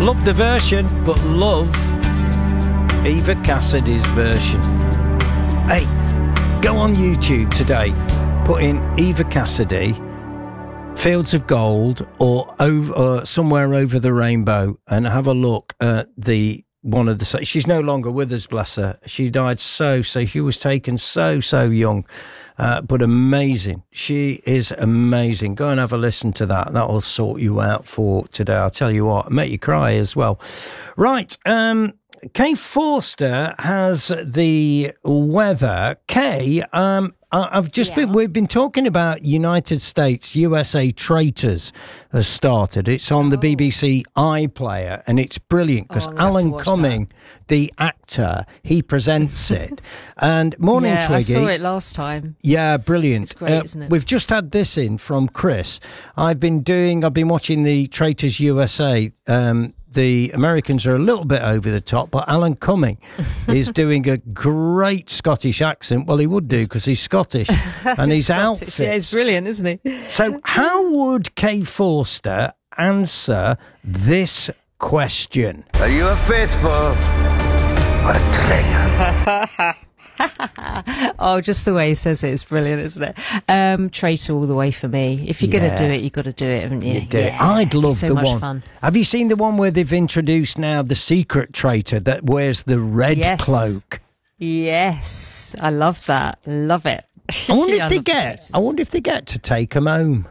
Love the version, but love Eva Cassidy's version. Hey, go on YouTube today, put in Eva Cassidy, Fields of Gold, or Somewhere Over the Rainbow, and have a look at she's no longer with us, bless her. She died so she was taken so young, but amazing. She is amazing. Go and have a listen to that. That will sort you out for today. I'll tell you what, make you cry as well. Right, Kay Forster has the weather. Kay, we've been talking about United States USA Traitors has started. It's on the BBC iPlayer, and it's brilliant because Alan Cumming, the actor, he presents it. And morning, Twiggy. I saw it last time. Yeah, brilliant. It's great, isn't it? We've just had this in from Chris. I've been watching the Traitors USA. The Americans are a little bit over the top, but Alan Cumming is doing a great Scottish accent. Well, he would do because he's Scottish, and his outfit. Yeah, he's brilliant, isn't he? So how would Kay Forster answer this question? Are you a faithful or a traitor? Oh, just the way he says it is brilliant, isn't it? Traitor all the way for me. If you're going to do it, you've got to do it, haven't you? You do. Yeah. I'd love so the much one. Fun. Have you seen the one where they've introduced now the secret traitor that wears the red cloak? Yes, I love that. Love it. I wonder if they get to take them home.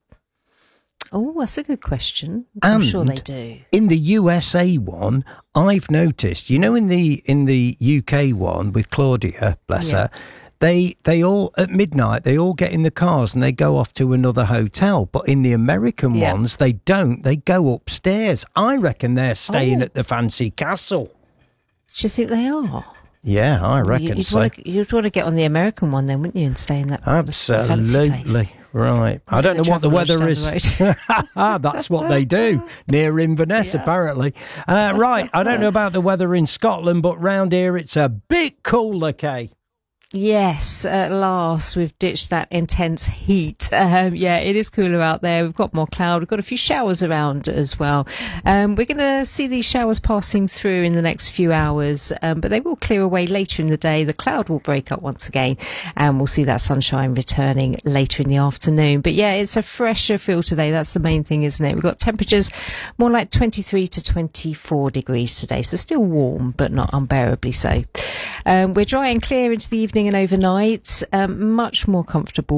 Oh, that's a good question. I'm sure they do. In the USA one, I've noticed, in the UK one with Claudia, bless her, they all, at midnight, they all get in the cars and they go off to another hotel. But in the American ones, they don't. They go upstairs. I reckon they're staying at the fancy castle. Do you think they are? Yeah, I reckon so. You'd want to get on the American one then, wouldn't you, and stay in that Absolutely. fancy place. Right. I don't know what the weather is. That's what they do near Inverness, apparently. Right. I don't know about the weather in Scotland, but round here it's a bit cooler, Kay. Yes, at last we've ditched that intense heat. It is cooler out there. We've got more cloud. We've got a few showers around as well. We're going to see these showers passing through in the next few hours, but they will clear away later in the day. The cloud will break up once again, and we'll see that sunshine returning later in the afternoon. But yeah, it's a fresher feel today. That's the main thing, isn't it? We've got temperatures more like 23 to 24 degrees today, so still warm, but not unbearably so. We're dry and clear into the evening and overnight, much more comfortable